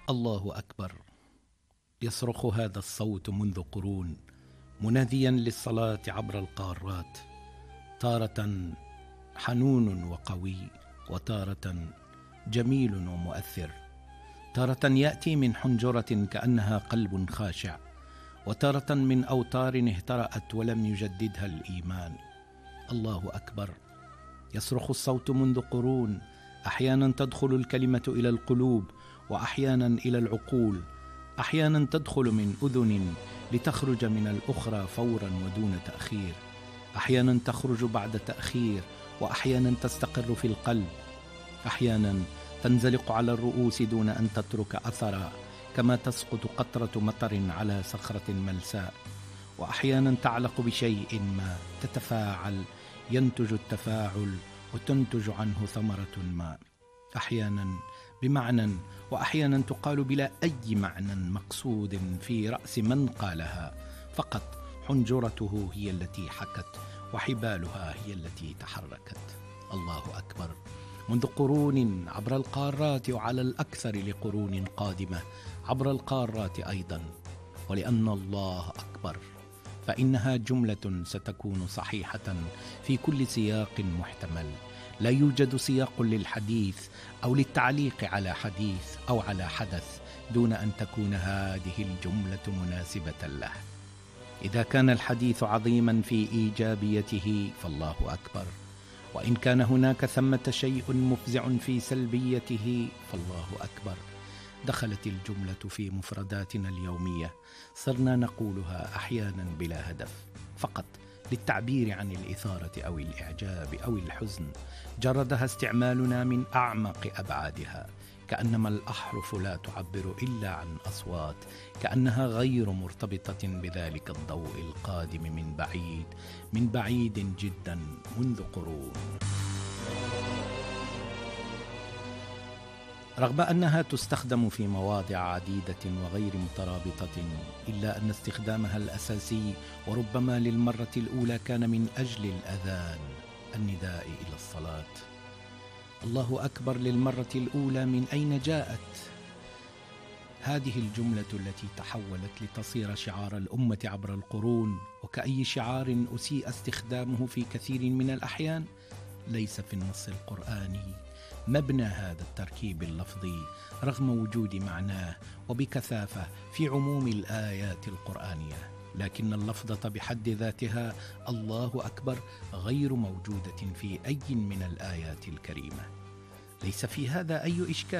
الله أكبر. يصرخ هذا الصوت منذ قرون مناديا للصلاة عبر القارات، تارة حنون وقوي، وتارة جميل ومؤثر، تارة يأتي من حنجرة كأنها قلب خاشع، وتارة من أوتار اهترأت ولم يجددها الإيمان. الله أكبر. يصرخ الصوت منذ قرون، أحيانا تدخل الكلمة إلى القلوب، وأحيانا إلى العقول، أحيانا تدخل من أذن لتخرج من الأخرى فورا ودون تأخير، أحيانا تخرج بعد تأخير، وأحيانا تستقر في القلب، أحيانا تنزلق على الرؤوس دون أن تترك أثرا، كما تسقط قطرة مطر على صخرة ملساء، وأحيانا تعلق بشيء ما، تتفاعل، ينتج التفاعل وتنتج عنه ثمرة ما، أحيانا بمعنى، وأحيانا تقال بلا أي معنى مقصود في رأس من قالها، فقط حنجرته هي التي حكت، وحبالها هي التي تحركت. الله أكبر. منذ قرون عبر القارات، وعلى الأكثر لقرون قادمة عبر القارات أيضا، ولأن الله أكبر فإنها جملة ستكون صحيحة في كل سياق محتمل. لا يوجد سياق للحديث أو للتعليق على حديث أو على حدث دون أن تكون هذه الجملة مناسبة له. إذا كان الحديث عظيما في إيجابيته فالله أكبر، وإن كان هناك ثمة شيء مفزع في سلبيته فالله أكبر. دخلت الجملة في مفرداتنا اليومية، صرنا نقولها أحيانا بلا هدف، فقط للتعبير عن الإثارة أو الإعجاب أو الحزن، جردها استعمالنا من أعمق أبعادها، كأنما الأحرف لا تعبر إلا عن أصوات، كأنها غير مرتبطة بذلك الضوء القادم من بعيد جدا منذ قرون. رغم أنها تستخدم في مواضع عديدة وغير مترابطة، إلا أن استخدامها الأساسي وربما للمرة الأولى كان من أجل الأذان، النداء إلى الصلاة. الله أكبر للمرة الأولى من أين جاءت؟ هذه الجملة التي تحولت لتصير شعار الأمة عبر القرون، وكأي شعار أسيء استخدامه في كثير من الأحيان، ليس في النص القرآني مبنى هذا التركيب اللفظي رغم وجود معناه وبكثافة في عموم الآيات القرآنية، لكن اللفظة بحد ذاتها الله أكبر غير موجودة في أي من الآيات الكريمة. ليس في هذا أي إشكال.